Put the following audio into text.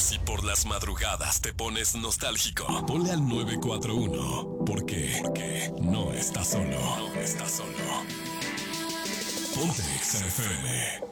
Si por las madrugadas te pones nostálgico, ponle al 941. Porque no estás solo. No estás solo. Ponte Exa FM.